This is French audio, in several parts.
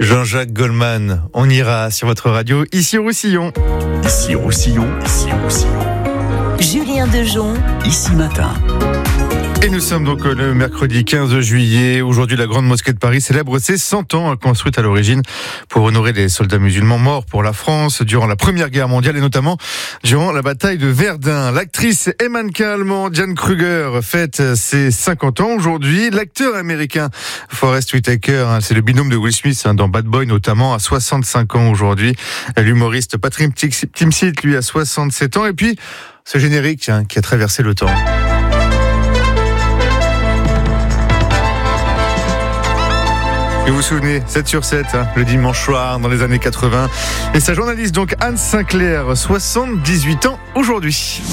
Jean-Jacques Goldman, on ira sur votre radio, ici Roussillon. Ici Roussillon, ici Roussillon. Julien Dejon, Ici Matin. Et nous sommes donc le mercredi 15 juillet. Aujourd'hui, la Grande Mosquée de Paris célèbre ses 100 ans, construite à l'origine pour honorer les soldats musulmans morts pour la France durant la Première Guerre mondiale et notamment durant la bataille de Verdun. L'actrice et mannequin allemand Diane Kruger fête ses 50 ans aujourd'hui. L'acteur américain Forest Whitaker, c'est le binôme de Will Smith dans Bad Boy notamment, à 65 ans aujourd'hui. L'humoriste Patrick Timsit, lui, a 67 ans. Et puis, ce générique qui a traversé le temps. Et vous vous souvenez, 7 sur 7, le dimanche soir, dans les années 80. Et sa journaliste, donc Anne Sinclair, 78 ans aujourd'hui.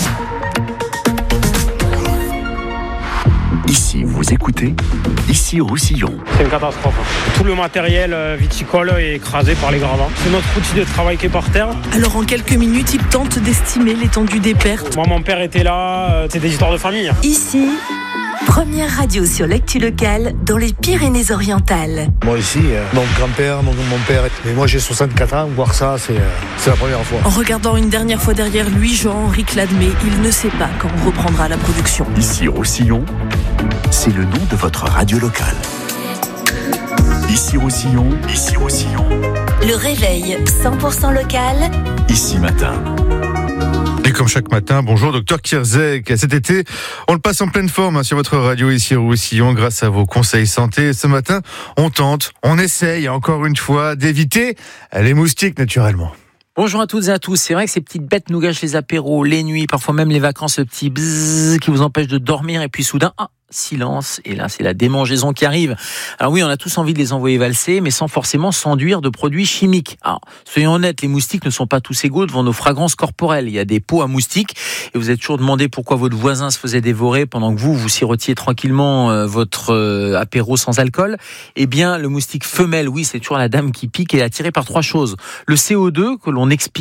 Ici, vous écoutez, ici Roussillon. C'est une catastrophe. Tout le matériel viticole est écrasé par les gravats. C'est notre outil de travail qui est par terre. Alors en quelques minutes, il tente d'estimer l'étendue des pertes. Moi, mon père était là, c'est des histoires de famille. ici, première radio sur l'actu locale dans les Pyrénées-Orientales. Moi ici, mon grand-père, mon père, et moi j'ai 64 ans, voir ça, c'est la première fois. En regardant une dernière fois derrière lui, Jean-Henri Cladmé, il ne sait pas quand reprendra la production. Ici Roussillon, c'est le nom de votre radio locale. Ici Roussillon, ici Roussillon. Le réveil 100% local. Ici Matin. Et comme chaque matin, bonjour Dr Kierzek. Cet été, on le passe en pleine forme sur votre radio ici Roussillon grâce à vos conseils santé. Ce matin, on essaye encore une fois d'éviter les moustiques naturellement. Bonjour à toutes et à tous. C'est vrai que ces petites bêtes nous gâchent les apéros, les nuits, parfois même les vacances, ce petit bzzz qui vous empêche de dormir et puis soudain, silence, et là c'est la démangeaison qui arrive. Alors oui, on a tous envie de les envoyer valser, mais sans forcément s'enduire de produits chimiques. Alors, soyons honnêtes, les moustiques ne sont pas tous égaux devant nos fragrances corporelles. Il y a des pots à moustiques, et vous êtes toujours demandé pourquoi votre voisin se faisait dévorer pendant que vous sirotiez tranquillement votre apéro sans alcool. Eh bien, le moustique femelle, oui, c'est toujours la dame qui pique et est attirée par trois choses. Le CO2 que l'on expire